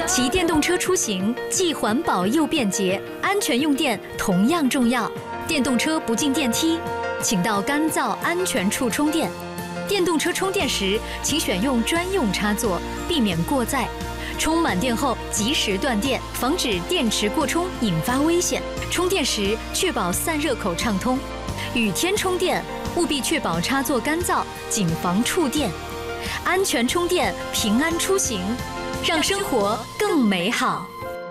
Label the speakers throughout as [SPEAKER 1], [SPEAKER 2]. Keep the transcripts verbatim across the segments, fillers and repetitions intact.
[SPEAKER 1] 骑电动车出行既环保又便捷，安全用电同样重要。电动车不进电梯，请到干燥安全处充电。电动车充电时，请选用专用插座，避免过载。充满电后及时断电，防止电池过充引发危险。充电时确保散热口畅通。雨天充电务必确保插座干燥，谨防触电。安全充电，平安出行，让生活更美好。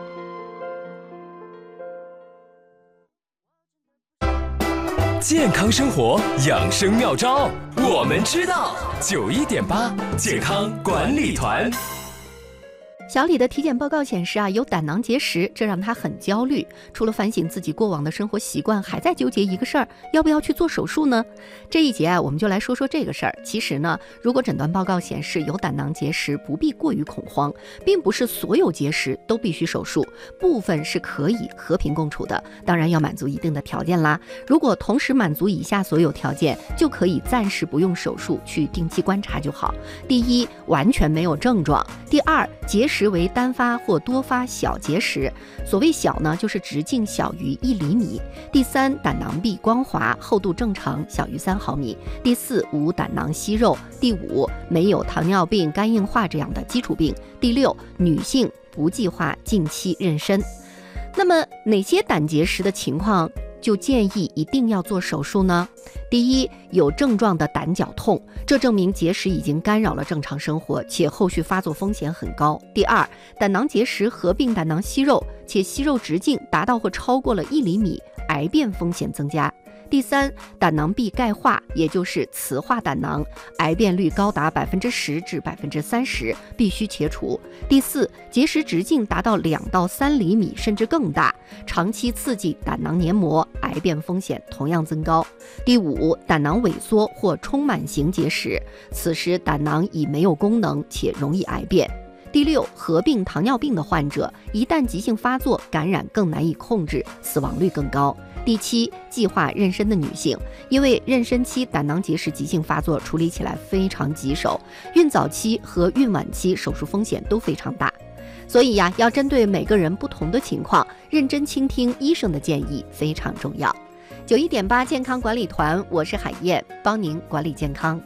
[SPEAKER 2] 健康生活养生妙招，我们知道。九一点八健康管理团。
[SPEAKER 3] 小李的体检报告显示啊，有胆囊结石，这让他很焦虑。除了反省自己过往的生活习惯，还在纠结一个事儿：要不要去做手术呢？这一节啊，我们就来说说这个事儿。其实呢，如果诊断报告显示有胆囊结石，不必过于恐慌，并不是所有结石都必须手术，部分是可以和平共处的。当然要满足一定的条件啦。如果同时满足以下所有条件，就可以暂时不用手术，去定期观察就好。第一，完全没有症状；第二，结石为单发或多发小结石，所谓小呢，就是直径小于一厘米。第三，胆囊壁光滑，厚度正常，小于三毫米。第四，无胆囊息肉。第五，没有糖尿病、肝硬化这样的基础病。第六，女性不计划近期妊娠。那么哪些胆结石的情况就建议一定要做手术呢？第一，有症状的胆绞痛，这证明结石已经干扰了正常生活，且后续发作风险很高。第二，胆囊结石合并胆囊息肉，且息肉直径达到或超过了一厘米，癌变风险增加。第三，胆囊壁钙化，也就是磁化胆囊，癌变率高达百分之十至百分之三十，必须切除。第四，结石直径达到两到三厘米甚至更大，长期刺激胆囊黏膜，癌变风险同样增高。第五，胆囊萎缩或充满型结石，此时胆囊已没有功能且容易癌变。第六，合并糖尿病的患者，一旦急性发作，感染更难以控制，死亡率更高。第七，计划妊娠的女性，因为妊娠期胆囊结石急性发作处理起来非常棘手，孕早期和孕晚期手术风险都非常大。所以呀，要针对每个人不同的情况，认真倾听医生的建议非常重要。九一点八健康管理团，我是海燕，帮您管理健康。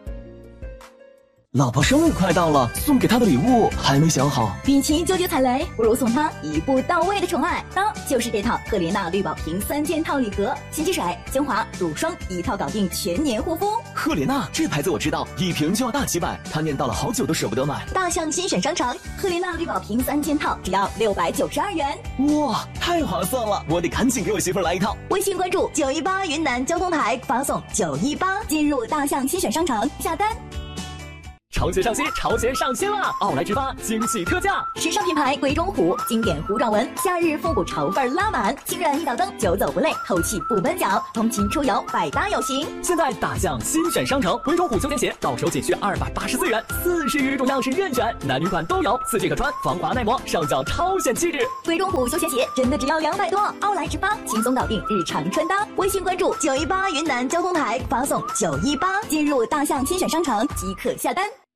[SPEAKER 4] 老婆生日快到了，送给她的礼物还没想好。
[SPEAKER 5] 与其纠结踩雷，不如送她一步到位的宠爱。当就是这套赫莲娜绿宝瓶三件套礼盒，洗洁水、精华、乳霜一套搞定全年护肤。
[SPEAKER 4] 赫莲娜这牌子我知道，一瓶就要大几百，她念叨了好久都舍不得买。
[SPEAKER 5] 大象新选商城，赫莲娜绿宝瓶三件套只要六百九十二元。
[SPEAKER 4] 哇，太划算了，我得赶紧给我媳妇来一套。
[SPEAKER 5] 微信关注九一八云南交通台，发送九一八进入大象新选商城下单。
[SPEAKER 4] 潮鞋上新，潮鞋上新了！奥莱之发惊喜特价，
[SPEAKER 5] 时尚品牌鬼冢虎，经典弧状纹，夏日复古潮范拉满，轻软一脚蹬，久走不累，透气不闷脚，通勤出游百搭有型。
[SPEAKER 4] 现在大象新选商城，鬼冢虎休闲鞋到手仅需二百八十四元，四十余种样式任选，男女款都有，四季可穿，防滑耐磨，上脚超显气质。
[SPEAKER 5] 鬼冢虎休闲鞋真的只要两百多，奥莱之发轻松搞定日常穿搭。微信关注九一八云南交通台，发送九一八进入大象新选商城即可下单。